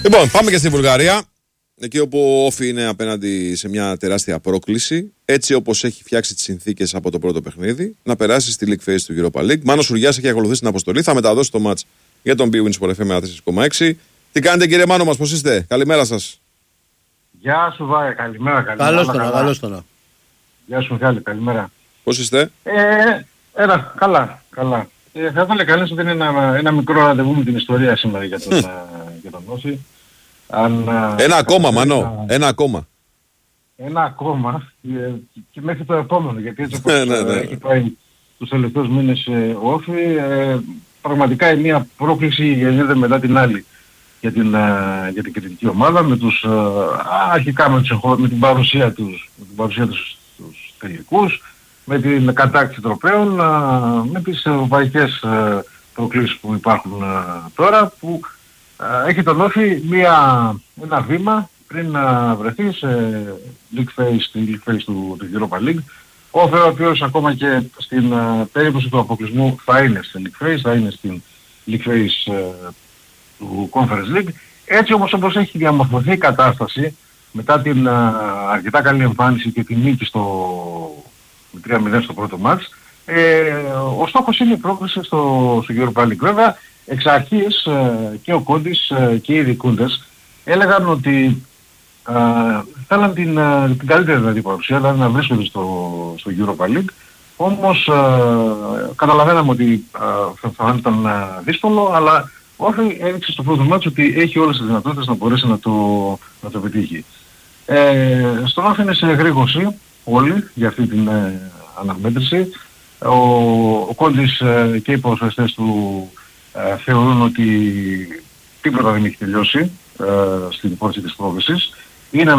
Λοιπόν, πάμε και στη Βουλγαρία. Εκεί όπου ο Όφι είναι απέναντι σε μια τεράστια πρόκληση, έτσι όπως έχει φτιάξει τις συνθήκες από το πρώτο παιχνίδι, να περάσει στη League Phase του Europa League. Μάνος Σουριάς έχει ακολουθήσει την αποστολή, θα μεταδώσει το μάτς για τον Bwin Sport FM 4,6. Τι κάνετε κύριε Μάνο μας, πώς είστε, καλημέρα σας. Γεια σου Βάια, καλημέρα. Καλώς τώρα. Γεια σου Μιχάλη, καλημέρα. Πώς είστε? Καλά. Θα ήθελα κανείς ότι είναι ένα μικρό ραντεβού με την ιστορία σήμερα για τον Όφι. Ένα ακόμα, Μάνο, ένα ακόμα. Ένα ακόμα και μέχρι το επόμενο, γιατί έτσι όπως έχει πάει τους τελευταίους μήνες ο Όφι, πραγματικά είναι μια πρόκληση γεννιέται μετά την άλλη για την κριτική ομάδα, με τους αρχικά με την παρουσία τους στους τελικούς, με την κατάκτηση τροπαίων, με τις ευρωπαϊκές προκλήσεις που υπάρχουν τώρα, που έχει τον Όφι ένα βήμα πριν να βρεθεί σε League Phase του Europa League. Ο Όφι ο οποίος ακόμα και στην περίπτωση του αποκλεισμού θα είναι στην League Phase, θα είναι στην League Phase του Conference League. Έτσι όπως έχει διαμορφωθεί η κατάσταση μετά την αρκετά καλή εμφάνιση και την νίκη με 3-0 στο πρώτο μάτς, ο στόχος είναι η πρόκληση στο Europa League. Βέβαια, εξ αρχής και ο Κόντις και οι δικούντες έλεγαν ότι θέλαν την καλύτερη δηλαδή παρουσία, δηλαδή να βρίσκονται στο Europa League. Όμως καταλαβαίναμε ότι θα ήταν δύσκολο, αλλά ο Όφι έδειξε στο πρώτο μάτς ότι έχει όλες τις δυνατότητες να μπορέσει να το πετύχει. Στον Όφι είναι σε εγρήγορση όλοι για αυτή την αναμέτρηση. Ο Κόντις και οι ποδοσφαιριστές του θεωρούν ότι τίποτα δεν έχει τελειώσει στην υπόθεση της πρόκλησης. Είναι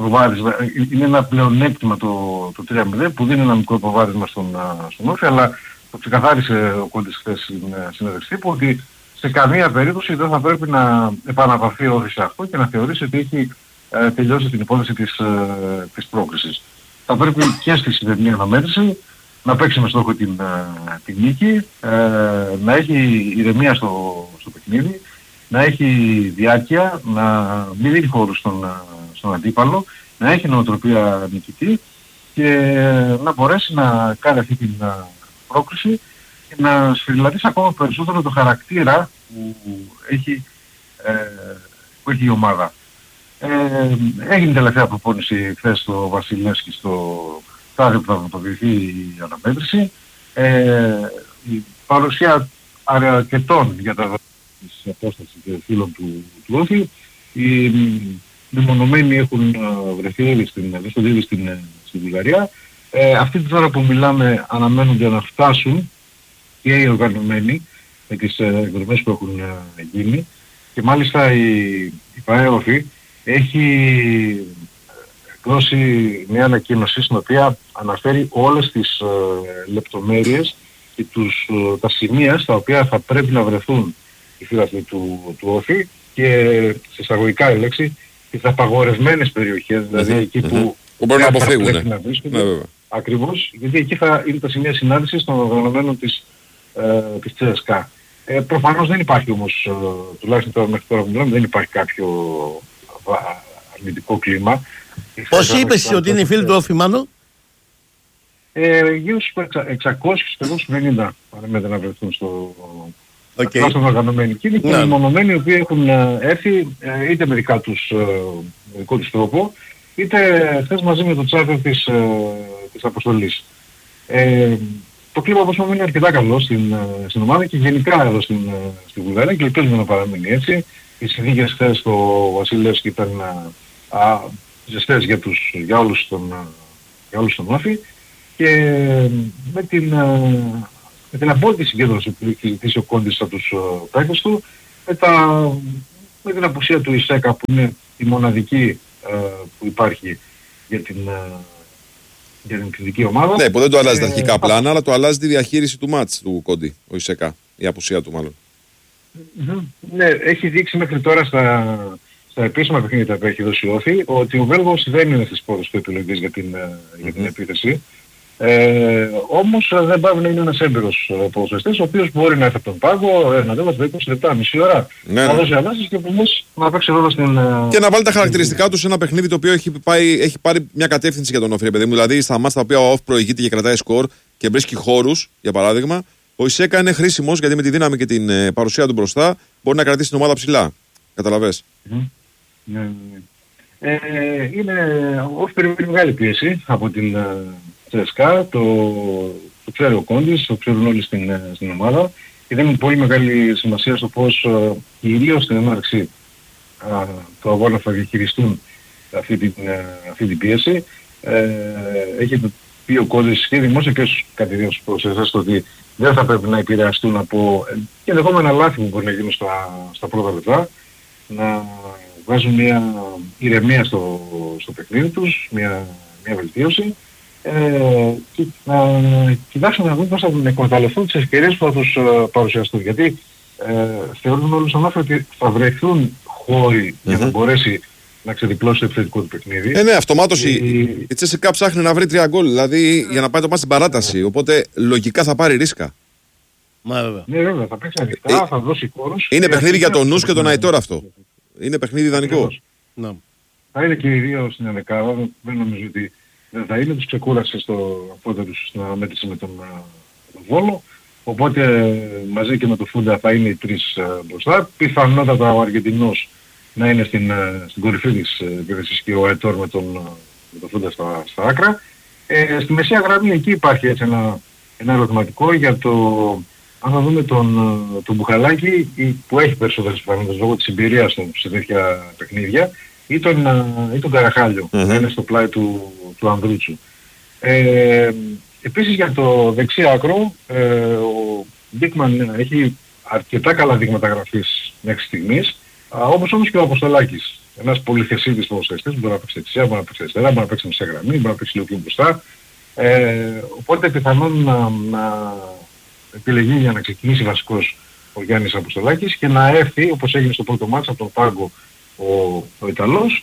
ένα πλεονέκτημα το 3-0 που δίνει ένα μικρό προβάδισμα στον Όφι, αλλά το ξεκαθάρισε ο Κόντις χθες στην συνέντευξη τύπου ότι σε καμία περίπτωση δεν θα πρέπει να επαναπαυθεί ο Όφι σε αυτό και να θεωρήσει ότι έχει τελειώσει την υπόθεση της πρόκλησης. Θα πρέπει και στη σημερινή αναμέτρηση να παίξει με στόχο την νίκη, να έχει ηρεμία στο παιχνίδι, να έχει διάρκεια, να μην δίνει χώρο στον αντίπαλο, να έχει νοοτροπία νικητή και να μπορέσει να κάνει αυτή την πρόκληση και να σφυριλατήσει ακόμα περισσότερο το χαρακτήρα που έχει η ομάδα. Έγινε τελευταία προπόνηση χθες στο Βασιλεύσκι στο στάδιο που θα πραγματοποιηθεί η αναμέτρηση. Η παρουσία αρκετών για τα της απόστασης και φίλων του Όφι. Οι μεμονωμένοι έχουν βρεθεί ήδη στην Βουλγαρία. Αυτή τη ώρα που μιλάμε αναμένονται να φτάσουν και οι οργανωμένοι με τις εκδρομές που έχουν γίνει, και μάλιστα η ΠαΕ έχει δώσει μια ανακοίνωση στην οποία αναφέρει όλες τις λεπτομέρειες και τα σημεία στα οποία θα πρέπει να βρεθούν οι φίλαθλοι του Όφι, και σε εισαγωγικά η λέξη τις απαγορευμένες περιοχές, δηλαδή εκεί που μπορεί να αποφύγουν. Ακριβώς, γιατί εκεί θα είναι τα σημεία συνάντησης των οργανωμένων της ЦΣΚΑ. Προφανώς δεν υπάρχει όμως, τουλάχιστον τώρα μέχρι τώρα που μιλάμε, δεν υπάρχει κάποιο αρνητικό κλίμα. Πώς είπες ότι είναι οι φίλοι του Όφι, Μάνο? Γύρω στους 650 παραμένετε να βρεθούν στον οργανωμένο. Και είναι και οι μονομένοι οι οποίοι έχουν έρθει είτε με δικό τους τρόπο, είτε χθες μαζί με το τσάρτερ της αποστολής. Το κλίμα όπως είπαμε είναι αρκετά καλό στην ομάδα και γενικά εδώ στη Βουλγαρία, και ελπίζουμε να παραμείνει έτσι. Οι συνθήκες χθες στο Βασιλεύσκι ήταν ζεστές για όλους τον Όφι, και με την απόλυτη συγκέντρωση που έχει ζητήσει ο Κόντις από τους παίκτες του, με την απουσία του Ισέκα που είναι η μοναδική που υπάρχει για την κριτική ομάδα. Ναι, που δεν το αλλάζει τα αρχικά πλάνα, αλλά το αλλάζει τη διαχείριση του μάτς του Κόντι, ο Ισέκα, η απουσία του μάλλον. Ναι, έχει δείξει μέχρι τώρα στα επίσημα παιχνίδια που έχει δώσει ο Όφι ότι ο Βέλγος δεν είναι στις πρώτες του επιλογές για την επίθεση. Όμως δεν πάει να είναι ένας έμπειρος ποδοσφαιριστής, ο οποίος μπορεί να έρθει από τον πάγκο, να δώσει 20 λεπτά, μισή ώρα, να δώσει ανάσεις και επομένως να παίξει ρόλο στην... Και να βάλει τα χαρακτηριστικά του σε ένα παιχνίδι το οποίο έχει πάρει μια κατεύθυνση για τον Όφη, παιδί μου. Δηλαδή στα μάτς τα οποία ο Όφη προηγείται και κρατάει σκορ και βρίσκει χώρους, για παράδειγμα, ο Ισέκα είναι χρήσιμος γιατί με τη δύναμη και την παρουσία του μπροστά μπορεί να κρατήσει την ομάδα ψηλά. Καταλαβες. Ο Όφη περιμένει μεγάλη πίεση από την CSKA, το ξέρει ο Κόντις, το ξέρουν όλοι στην ομάδα και δίνουν πολύ μεγάλη σημασία στο πώς κυρίως στην έναρξη του αγώνα θα διαχειριστούν αυτή την πίεση. Έχει πει ο Κόντις και δημόσια και ως κατηδίως προσέξτε ότι δεν θα πρέπει να επηρεαστούν από και ενδεχόμενα λάθη που μπορεί να γίνουν στα πρώτα λεπτά, να βάζουν μια ηρεμία στο παιχνίδι τους, μια βελτίωση και να κοιτάξουν να δουν πώς θα εκμεταλλευτούν τις ευκαιρίες που θα τους παρουσιαστούν. Γιατί θεωρούν όλοι στον Όφη ότι θα βρεθούν χώροι για να μπορέσει να ξεδιπλώσει το επιθετικό του παιχνίδι. Ναι, αυτομάτως η CSKA ψάχνει να βρει 3 γκολ, δηλαδή για να πάει το μάτς στην παράταση. Οπότε λογικά θα πάρει ρίσκα. Ναι, βέβαια, θα παίξει ανοιχτά, θα δώσει κόρους. Είναι παιχνίδι για τον Νους και τον Αϊτόρ αυτό. Είναι παιχνίδι ιδανικό. Θα είναι και οι δύο στην ενδεκάδα, δεν νομίζω ότι δεν θα είναι, τους ξεκούρασε στην αναμέτρηση με τον Βόλο, οπότε μαζί και με το Φούντα θα είναι οι τρεις μπροστά. Πιθανότατα ο Αργεντινός να είναι στην κορυφή της επίθεσης και ο Αϊτόρ με τον Φούντα στα άκρα. Στη μεσαία γραμμή εκεί υπάρχει έτσι ένα ερωτηματικό για το αν θα δούμε τον Μπουχαλάκη που έχει περισσότερες πιθανότητες λόγω της εμπειρίας του σε τέτοια παιχνίδια ή τον Καραχάλιο που είναι στο πλάι του Ανδρούτσου. Επίσης για το δεξί άκρο ο Ντίκμαν έχει αρκετά καλά δείγματα γραφής μέχρι στιγμής, όπως όμως και ο Αποστολάκης. Ένας πολυθεσίτης ποδοσφαιριστής, μπορεί να παίξει δεξιά, μπορεί να παίξει αριστερά, μπορεί να παίξει μεσαία γραμμή, μπορεί να παίξει λίγο πιο μπροστά. Οπότε πιθανόν να επιλεγεί για να ξεκινήσει βασικός ο Γιάννης Αποστολάκης και να έρθει, όπως έγινε στο πρώτο μάτς από τον πάγκο ο Ιταλός.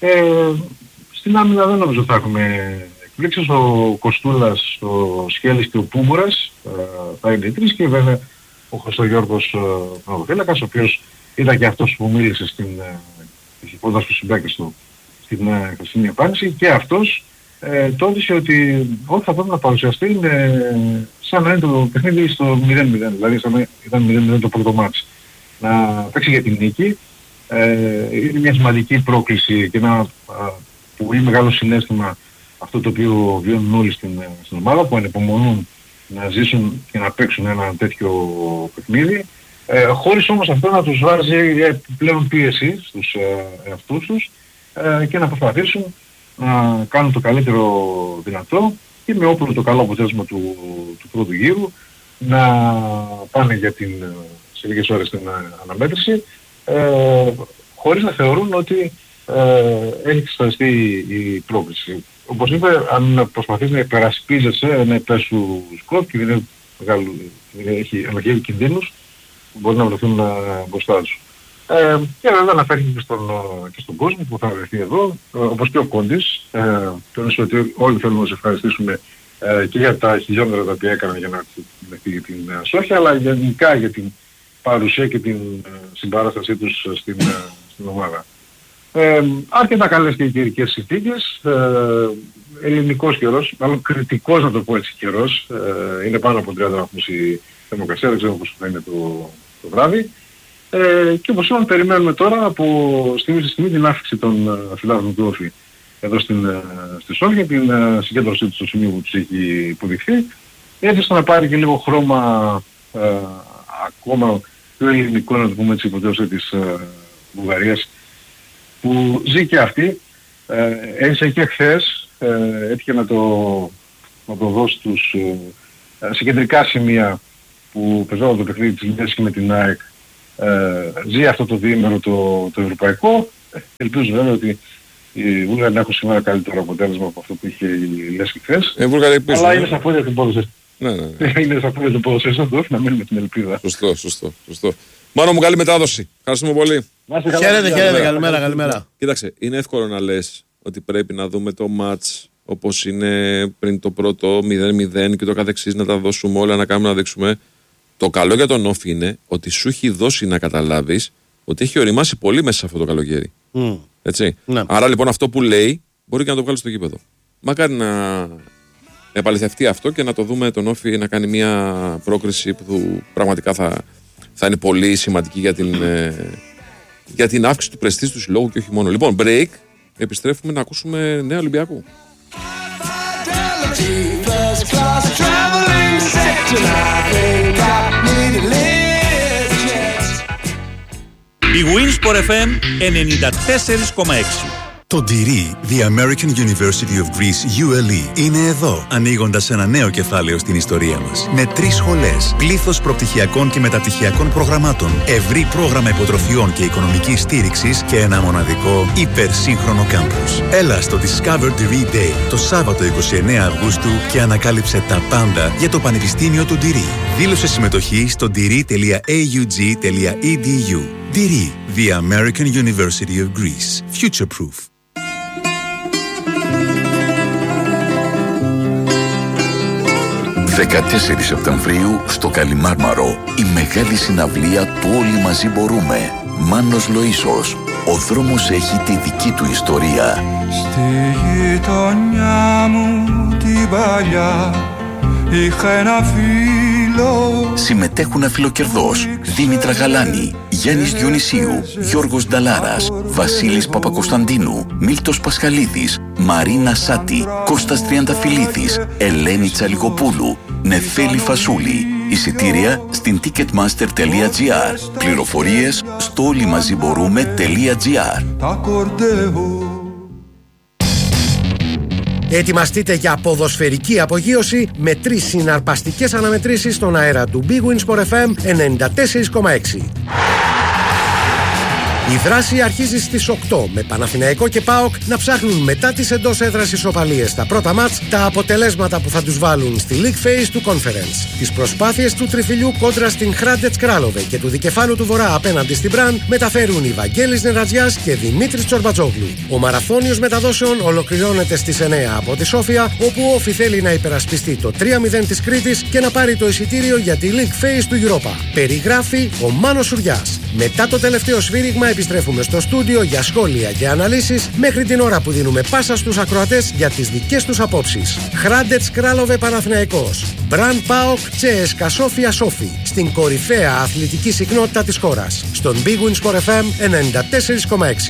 Στην άμυνα δεν νομίζω θα έχουμε εκπλήξεις. Ο Κοστούλας, ο Σχέλης και ο Πούμπουρας θα είναι οι τρεις και βέβαια ο Χριστογιώργος Παπαδοφύλακας, ο οποίος ήταν και αυτός που μίλησε πρώτα στους συμπαίκτες του στην χθεσινή εμφάνιση και αυτός τόνισε ότι ό,τι θα πρέπει να παρουσιαστεί σαν να είναι το παιχνίδι στο 0-0, δηλαδή σαν να ήταν 0-0 το πρώτο μάτς. Να παίξει για την νίκη, είναι μια σημαντική πρόκληση και ένα πολύ μεγάλο συναίσθημα αυτό το οποίο βιώνουν όλοι στην ομάδα που ανυπομονούν να ζήσουν και να παίξουν ένα τέτοιο παιχνίδι, χωρίς όμως αυτό να τους βάζει πλέον πίεση στους εαυτούς τους και να προσπαθήσουν να κάνουν το καλύτερο δυνατό και με όπλο το καλό αποτέλεσμα του πρώτου γύρου να πάνε για σε λίγες ώρες την αναμέτρηση χωρίς να θεωρούν ότι έχει εξασφαλιστεί η πρόκληση. Όπως είπε, αν προσπαθείς να υπερασπίζεσαι ένα υπέρ σου σκορ και δεν έχει ανοχεύει κινδύνους που μπορεί να βρεθούν μπροστά σου. Και βέβαια αναφέρθηκε και στον κόσμο που θα βρεθεί εδώ, όπως και ο Κόντις. Τόνισε ότι όλοι θέλουμε να σε ευχαριστήσουμε και για τα χιλιόμετρα τα οποία έκαναν για να έρθει την Σόφια, αλλά γενικά για την παρουσία και την συμπαράστασή τους στην ομάδα. Αρκετά καλές και οι καιρικές συνθήκες, ελληνικός καιρός, μάλλον κριτικός να το πω έτσι καιρός, είναι πάνω από 30 βαθμούς η θερμοκρασία, δεν ξέρω πώς θα είναι το βράδυ. Και όπως είπαμε περιμένουμε τώρα από στιγμή σε στιγμή την άφηξη των φιλάδων του Όφη εδώ στη Σόφια, την συγκέντρωσή του στο σημείο που τους έχει υποδειχθεί, έτσι ώστε να πάρει και λίγο χρώμα ακόμα πιο ελληνικό, να το πούμε έτσι, υποτέλους της Βουλγαρίας, που ζει και αυτή. Έζησε και χθες, έτυχε να το δω σε κεντρικά σημεία που πεζόταν το παιχνίδι της Λιβύης και με την ΑΕΚ. Ζει αυτό το διήμερο το ευρωπαϊκό. Ελπίζω βέβαια ότι οι Βούλγαροι να έχουν σήμερα καλύτερο αποτέλεσμα από αυτό που είχε η Λέσχη χθες. Αλλά είναι στα πόδια του ποδοσφαιριστή. Είναι στα πόδια του ποδοσφαιριστή του Όφη να μένει με την ελπίδα. Σωστό. Μάνο μου, καλή μετάδοση. Ευχαριστούμε πολύ. Χαίρετε, καλημέρα. Κοίταξε, είναι εύκολο να λες ότι πρέπει να δούμε το μάτς όπως είναι πριν το πρώτο 0-0 και το καθεξής, να τα δώσουμε όλα, να κάνουμε να δείξουμε. Το καλό για τον Όφη είναι ότι σου έχει δώσει να καταλάβεις ότι έχει οριμάσει πολύ μέσα σε αυτό το καλοκαίρι. Έτσι. Ναι. Άρα λοιπόν αυτό που λέει μπορεί και να το βγάλει στο γήπεδο. Μακάρι να επαληθευτεί αυτό και να το δούμε τον Όφη να κάνει μια πρόκριση που πραγματικά θα είναι πολύ σημαντική για την αύξηση του πρεστίζ του συλλόγου και όχι μόνο. Λοιπόν, break, επιστρέφουμε να ακούσουμε νέα Ολυμπιακού. Η Winsport FM 94,6. Το Ντυρί, The American University of Greece, ULE, είναι εδώ, ανοίγοντας ένα νέο κεφάλαιο στην ιστορία μας. Με 3 σχολές, πλήθος προπτυχιακών και μεταπτυχιακών προγραμμάτων, ευρύ πρόγραμμα υποτροφιών και οικονομικής στήριξης και ένα μοναδικό υπερσύγχρονο κάμπους. Έλα στο Discover Diri Day το Σάββατο 29 Αυγούστου και ανακάλυψε τα πάντα για το Πανεπιστήμιο του Ντυρί. Δήλωσε συμμετοχή στο diri.aug.edu. Diri, The American University of Greece. Future Proof. 14 Σεπτεμβρίου στο Καλιμάρμαρο, η μεγάλη συναυλία του Όλοι Μαζί Μπορούμε. Μάνος Λοΐσος. Ο δρόμος έχει τη δική του ιστορία. Στη γειτονιά μου την παλιά είχα ένα φίλο. Συμμετέχουν αφιλοκερδός Δήμητρα Γαλάνη, Γιάννης Διονυσίου, Γιώργος Νταλάρας, Βασίλης Παπακοσταντίνου, Μίλτος Πασχαλίδης, Μαρίνα Σάτη, Κώστας Τριανταφυλλίδης, Ελένη Τσαλιγοπούλου, Νεφέλη Φασούλη. Εισιτήρια στην ticketmaster.gr. Πληροφορίες στο όλοιμαζιμπορούμε.gr. Ετοιμαστείτε για ποδοσφαιρική απογείωση με 3 συναρπαστικές αναμετρήσεις στον αέρα του Big Win Sport FM 94,6. Η δράση αρχίζει στις 8 με Παναθηναϊκό και ΠΑΟΚ να ψάχνουν μετά τις εντός έδρας ισοπαλίες στα πρώτα μάτς τα αποτελέσματα που θα τους βάλουν στη League Phase του Conference. Τις προσπάθειες του τριφυλιού κόντρα στην Hrádec Králové και του δικεφάλου του Βορρά απέναντι στην Μπραν μεταφέρουν οι Βαγγέλης Νερατζιάς και Δημήτρης Τσορμπατζόγλου. Ο μαραθώνιος μεταδόσεων ολοκληρώνεται στις 9 από τη Σόφια, όπου ο Όφη θέλει να υπερασπιστεί το 3-0 της Κρήτης και να πάρει το εισιτήριο για τη League Phase του Europa. Περιγράφει ο Μάνος Σουριάς. Μετά το τελευταίο σφύριγμα επιστρέφουμε στο στούντιο για σχόλια και αναλύσεις μέχρι την ώρα που δίνουμε πάσα στους ακροατές για τις δικές τους απόψεις. Hrádec Králové Παναθηναϊκός, Μπραν ΠΑΟΚ CSKA Sofia Σόφι, στην κορυφαία αθλητική συχνότητα της χώρας, στον Big Win Sport FM 94,6.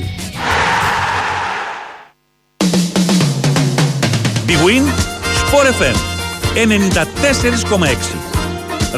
Big Win Sport FM 94,6.